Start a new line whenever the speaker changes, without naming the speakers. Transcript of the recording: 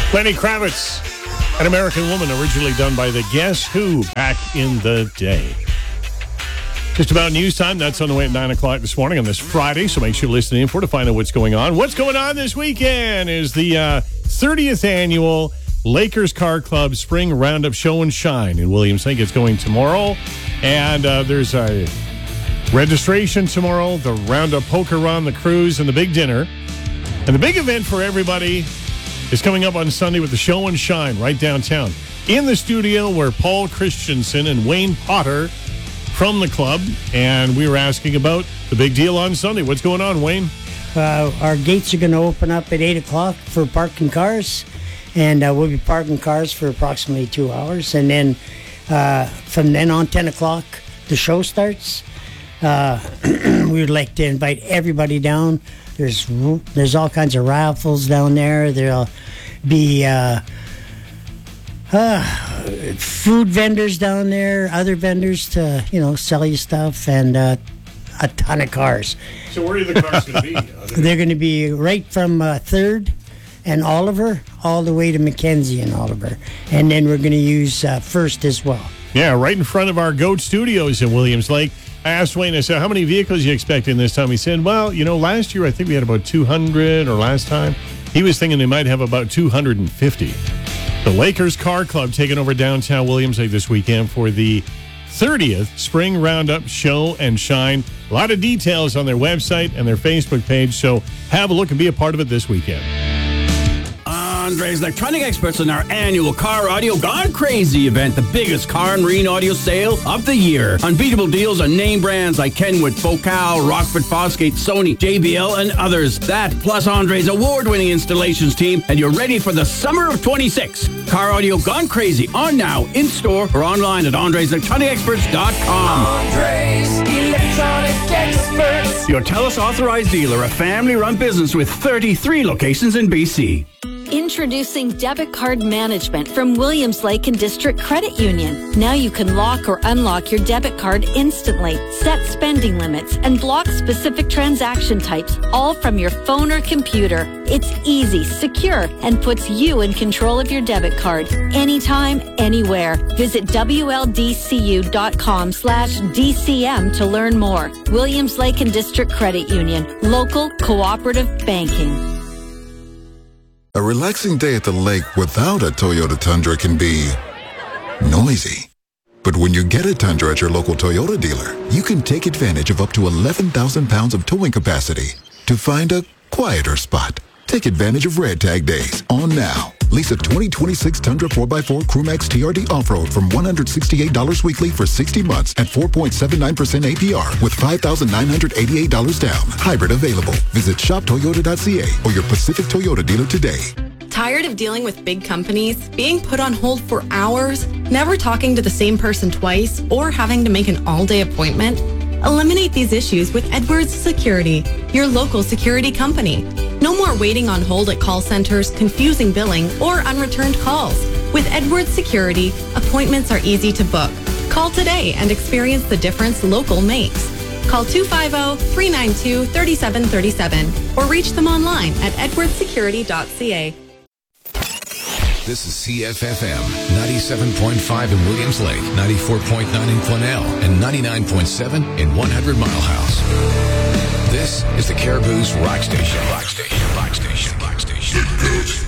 Lenny Kravitz, An American Woman, originally done by the Guess Who back in the day. Just about news time. That's on the way at 9 o'clock this morning on this Friday, so make sure to listen in for to find out what's going on. What's going on this weekend is the 30th annual Lakers Car Club Spring Roundup Show and Shine in Williams Lake. It's going tomorrow, and there's a registration tomorrow, the Roundup Poker Run, the cruise, and the big dinner. And the big event for everybody is coming up on Sunday with the Show and Shine right downtown. In the studio were Paul Christensen and Wayne Potter from the club, and we were asking about the big deal on Sunday. What's going on, Wayne?
Our gates are going to open up at 8 o'clock for parking cars, and we'll be parking cars for approximately 2 hours. And then from then on, 10 o'clock, the show starts. We would like to invite everybody down. There's all kinds of raffles down there. There'll be food vendors down there, other vendors to, sell you stuff, and a ton of cars.
So where are the cars going to be?
They're going to be right from 3rd and Oliver all the way to Mackenzie and Oliver. And then we're going to use 1st as well.
Yeah, right in front of our GOAT Studios in Williams Lake. I asked Wayne, I said, how many vehicles are you expecting this time? He said, well, last year I think we had about 200, or last time. He was thinking they might have about 250. The Lakers Car Club taking over downtown Williams Lake this weekend for the 30th Spring Roundup Show and Shine. A lot of details on their website and their Facebook page, so have a look and be a part of it this weekend.
Andre's Electronic Experts in our annual Car Audio Gone Crazy event, the biggest car and marine audio sale of the year. Unbeatable deals on name brands like Kenwood, Focal, Rockford Fosgate, Sony, JBL, and others. That plus Andre's award-winning installations team, and you're ready for the summer of 26. Car Audio Gone Crazy on now, in store or online at Andre'sElectronicExperts.com.
Andre's Electronic Experts.
Your TELUS authorized dealer, a family-run business with 33 locations in BC.
Introducing debit card management from Williams Lake and District Credit Union. Now you can lock or unlock your debit card instantly, set spending limits, and block specific transaction types, all from your phone or computer. It's easy, secure, and puts you in control of your debit card. Anytime, anywhere. Visit WLDCU.com/DCM to learn more. Williams Lake and District Credit Union. Local cooperative banking.
A relaxing day at the lake without a Toyota Tundra can be noisy. But when you get a Tundra at your local Toyota dealer, you can take advantage of up to 11,000 pounds of towing capacity to find a quieter spot. Take advantage of Red Tag Days on now. Lease a 2026 Tundra 4x4 Crewmax TRD Off-Road from $168 weekly for 60 months at 4.79% APR with $5,988 down. Hybrid available. Visit shoptoyota.ca or your Pacific Toyota dealer today.
Tired of dealing with big companies, being put on hold for hours, never talking to the same person twice, or having to make an all-day appointment? Eliminate these issues with Edwards Security, your local security company. No more waiting on hold at call centers, confusing billing, or unreturned calls. With Edwards Security, appointments are easy to book. Call today and experience the difference local makes. Call 250-392-3737 or reach them online at edwardssecurity.ca.
This is CFFM 97.5 in Williams Lake, 94.9 in Quesnel, and 99.7 in 100 Mile House. This is the Caribou's Rock Station.